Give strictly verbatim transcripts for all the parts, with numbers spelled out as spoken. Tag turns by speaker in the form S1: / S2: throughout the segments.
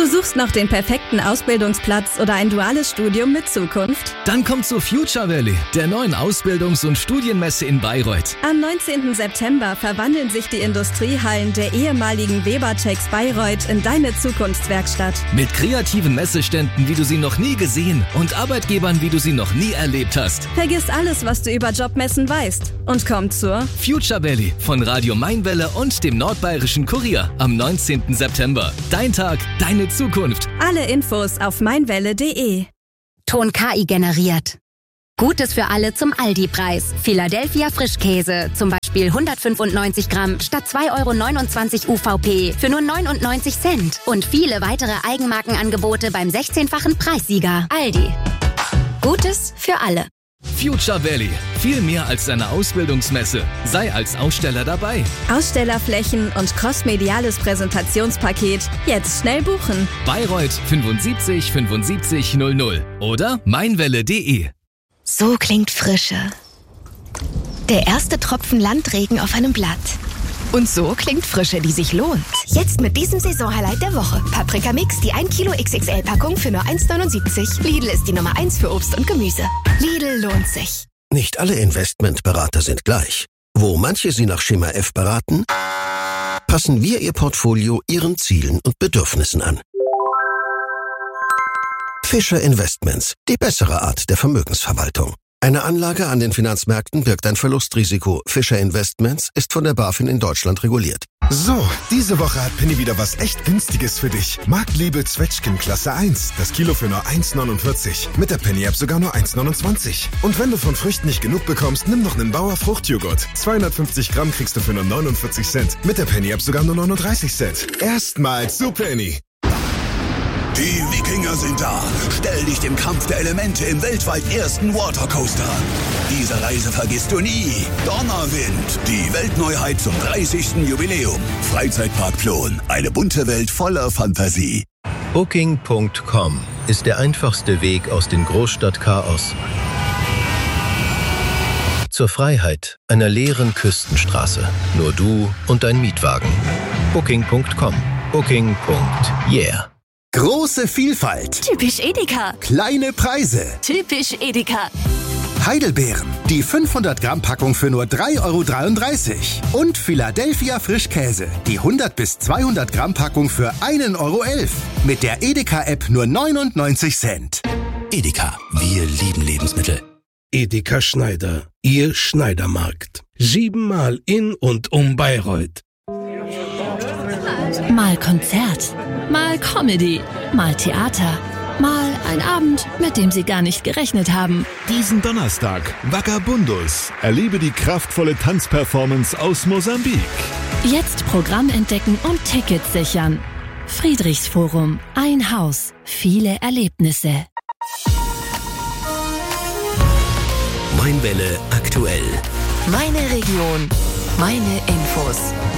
S1: suchst noch den perfekten Ausbildungsplatz oder ein duales Studium mit Zukunft?
S2: Dann komm zu Future Valley, der neuen Ausbildungs- und Studienmesse in Bayreuth.
S1: Am neunzehnten September verwandeln sich die Industriehallen der ehemaligen Webertex Bayreuth in deine Zukunftswerkstatt.
S2: Mit kreativen Messeständen, wie du sie noch nie gesehen, und Arbeitgebern, wie du sie noch nie erlebt hast.
S1: Vergiss alles, was du über Jobmessen weißt, und komm zur
S2: Future Valley von Radio Mainwelle und dem Nordbayerischen Kurier am neunzehnten September. Dein Tag, deine Zukunft.
S1: Alle Infos auf meinwelle punkt de.
S3: Ton K I generiert. Gutes für alle zum Aldi-Preis. Philadelphia Frischkäse, zum Beispiel hundertfünfundneunzig Gramm statt zwei Euro neunundzwanzig U V P für nur neunundneunzig Cent. Und viele weitere Eigenmarkenangebote beim sechzehnfachen Preissieger. Aldi. Gutes für alle.
S2: Future Valley. Viel mehr als eine Ausbildungsmesse. Sei als Aussteller dabei.
S1: Ausstellerflächen und crossmediales Präsentationspaket. Jetzt schnell buchen.
S2: Bayreuth fünfundsiebzig fünfundsiebzig null null oder meinwelle punkt de.
S4: So klingt Frische. Der erste Tropfen Landregen auf einem Blatt. Und so klingt Frische, die sich lohnt. Jetzt mit diesem Saisonhighlight der Woche. Paprika Mix, die ein Kilo X X L-Packung für nur eins neunundsiebzig. Lidl ist die Nummer eins für Obst und Gemüse. Lidl lohnt sich.
S5: Nicht alle Investmentberater sind gleich. Wo manche Sie nach Schema F beraten, passen wir Ihr Portfolio Ihren Zielen und Bedürfnissen an. Fischer Investments, die bessere Art der Vermögensverwaltung. Eine Anlage an den Finanzmärkten birgt ein Verlustrisiko. Fischer Investments ist von der BaFin in Deutschland reguliert.
S6: So, diese Woche hat Penny wieder was echt Günstiges für dich. Marktliebe Zwetschgen Klasse eins. Das Kilo für nur eins neunundvierzig. Mit der Penny-App sogar nur eins neunundzwanzig. Und wenn du von Früchten nicht genug bekommst, nimm noch einen Bauer Fruchtjoghurt. zweihundertfünfzig Gramm kriegst du für nur neunundvierzig Cent. Mit der Penny-App sogar nur neununddreißig Cent. Erstmals zu Penny.
S7: Die Wikinger sind da. Stell dich dem Kampf der Elemente im weltweit ersten Watercoaster an. Diese Reise vergisst du nie. Donnerwind, die Weltneuheit zum dreißigsten Jubiläum. Freizeitpark Plon, eine bunte Welt voller Fantasie.
S8: Booking Punkt com ist der einfachste Weg aus dem Großstadtchaos zur Freiheit einer leeren Küstenstraße. Nur du und dein Mietwagen. Booking Punkt com. Booking. Yeah.
S9: Große Vielfalt.
S10: Typisch Edeka.
S9: Kleine Preise.
S10: Typisch Edeka.
S9: Heidelbeeren. Die fünfhundert Gramm Packung für nur drei Euro dreiunddreißig. Und Philadelphia Frischkäse. Die hundert bis zweihundert Gramm Packung für ein Euro elf. Mit der Edeka-App nur neunundneunzig Cent.
S7: Edeka. Wir lieben Lebensmittel.
S11: Edeka Schneider. Ihr Schneidermarkt. Siebenmal in und um Bayreuth.
S10: Mal Konzert, mal Comedy, mal Theater, mal ein Abend, mit dem Sie gar nicht gerechnet haben.
S12: Diesen Donnerstag, Vagabundus. Erlebe die kraftvolle Tanzperformance aus Mosambik.
S10: Jetzt Programm entdecken und Tickets sichern. Friedrichsforum, ein Haus, viele Erlebnisse.
S5: Mainwelle aktuell.
S4: Meine Region, meine Infos.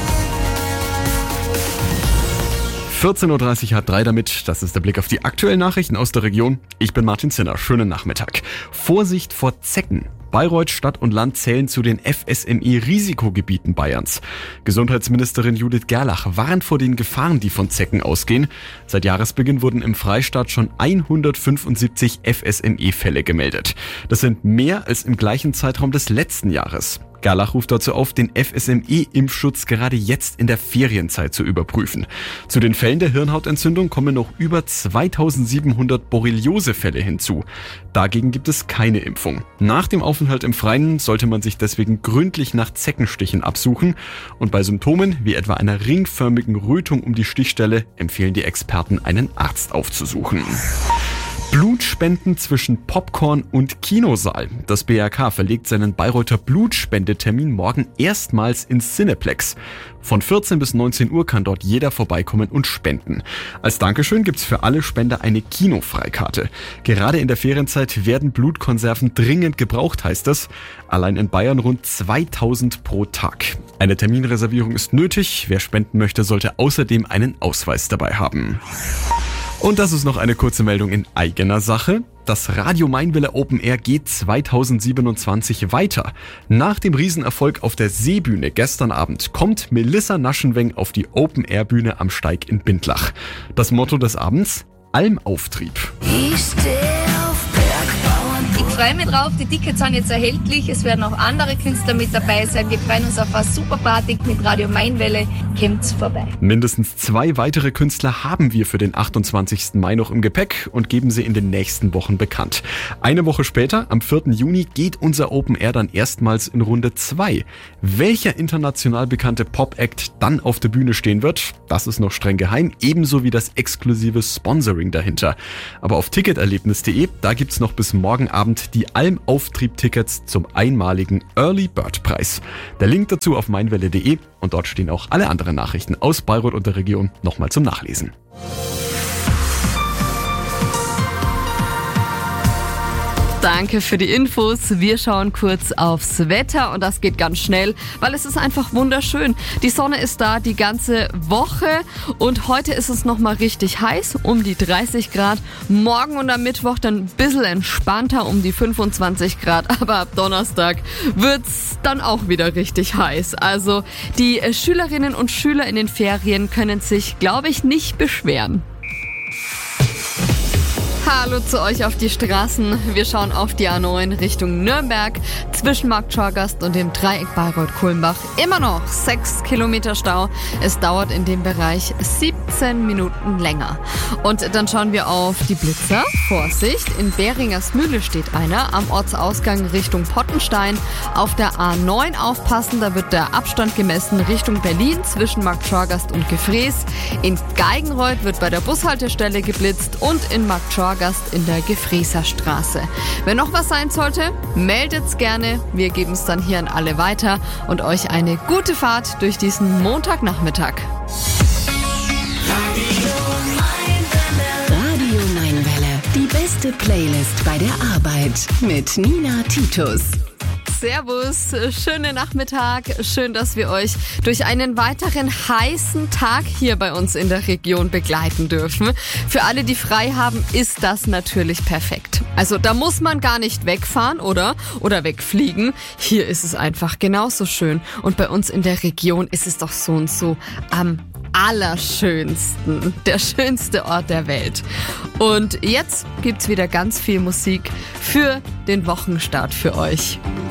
S13: vierzehn Uhr dreißig hat drei damit. Das ist der Blick auf die aktuellen Nachrichten aus der Region. Ich bin Martin Zinner. Schönen Nachmittag. Vorsicht vor Zecken. Bayreuth, Stadt und Land zählen zu den F S M E-Risikogebieten Bayerns. Gesundheitsministerin Judith Gerlach warnt vor den Gefahren, die von Zecken ausgehen. Seit Jahresbeginn wurden im Freistaat schon hundertfünfundsiebzig F S M E-Fälle gemeldet. Das sind mehr als im gleichen Zeitraum des letzten Jahres. Gerlach ruft dazu auf, den F S M E-Impfschutz gerade jetzt in der Ferienzeit zu überprüfen. Zu den Fällen der Hirnhautentzündung kommen noch über zweitausendsiebenhundert Borreliose-Fälle hinzu. Dagegen gibt es keine Impfung. Nach dem Aufenthalt im Freien sollte man sich deswegen gründlich nach Zeckenstichen absuchen. Und bei Symptomen wie etwa einer ringförmigen Rötung um die Stichstelle empfehlen die Experten, einen Arzt aufzusuchen. Blutspenden zwischen Popcorn und Kinosaal. Das B R K verlegt seinen Bayreuther Blutspendetermin morgen erstmals ins Cineplex. Von vierzehn bis neunzehn Uhr kann dort jeder vorbeikommen und spenden. Als Dankeschön gibt's für alle Spender eine Kinofreikarte. Gerade in der Ferienzeit werden Blutkonserven dringend gebraucht, heißt es. Allein in Bayern rund zweitausend pro Tag. Eine Terminreservierung ist nötig. Wer spenden möchte, sollte außerdem einen Ausweis dabei haben. Und das ist noch eine kurze Meldung in eigener Sache. das Radio Mainwelle Open Air geht zweitausendsiebenundzwanzig weiter. Nach dem Riesenerfolg auf der Seebühne gestern Abend kommt Melissa Naschenweng auf die Open Air Bühne am Steig in Bindlach. Das Motto des Abends: Almauftrieb.
S14: Ich stehe auf Bergbauern. Ich freue mich drauf, die Tickets sind jetzt erhältlich. Es werden auch andere Künstler mit dabei sein. Wir freuen uns auf eine super Party mit Radio Mainwelle. Kommt vorbei.
S13: Mindestens zwei weitere Künstler haben wir für den achtundzwanzigsten Mai noch im Gepäck und geben sie in den nächsten Wochen bekannt. Eine Woche später, am vierten Juni, geht unser Open Air dann erstmals in Runde zwei. Welcher international bekannte Pop-Act dann auf der Bühne stehen wird, das ist noch streng geheim, ebenso wie das exklusive Sponsoring dahinter. Aber auf ticketerlebnis punkt de, da gibt's noch bis morgen Abend die Almauftrieb-Tickets zum einmaligen Early Bird Preis. Der Link dazu auf mainwelle punkt de und dort stehen auch alle anderen Nachrichten aus Bayreuth und der Region nochmal zum Nachlesen.
S15: Danke für die Infos. Wir schauen kurz aufs Wetter und das geht ganz schnell, weil es ist einfach wunderschön. Die Sonne ist da die ganze Woche und heute ist es nochmal richtig heiß, um die dreißig Grad. Morgen und am Mittwoch dann ein bisschen entspannter, um die fünfundzwanzig Grad. Aber ab Donnerstag wird's dann auch wieder richtig heiß. Also die Schülerinnen und Schüler in den Ferien können sich, glaube ich, nicht beschweren. Hallo zu euch auf die Straßen. Wir schauen auf die A neun Richtung Nürnberg. Zwischen Markt Schorgast und dem Dreieck Bayreuth-Kulmbach immer noch sechs Kilometer Stau. Es dauert in dem Bereich siebzehn Minuten länger. Und dann schauen wir auf die Blitzer. Vorsicht, in Beringersmühle steht einer. Am Ortsausgang Richtung Pottenstein. Auf der A neun aufpassen, da wird der Abstand gemessen Richtung Berlin zwischen Markt Schorgast und Gefrees. In Geigenreuth wird bei der Bushaltestelle geblitzt und in Markt Schorgast in der Gefreeser Straße. Wenn noch was sein sollte, meldet's gerne. Wir geben es dann hier an alle weiter und euch eine gute Fahrt durch diesen Montagnachmittag.
S16: Radio Mainwelle. Die beste Playlist bei der Arbeit mit Nina Titus.
S15: Servus, schönen Nachmittag. Schön, dass wir euch durch einen weiteren heißen Tag hier bei uns in der Region begleiten dürfen. Für alle, die frei haben, ist das natürlich perfekt. Also da muss man gar nicht wegfahren, oder? Oder wegfliegen. Hier ist es einfach genauso schön. Und bei uns in der Region ist es doch so und so am allerschönsten. Der schönste Ort der Welt. Und jetzt gibt's wieder ganz viel Musik für den Wochenstart für euch.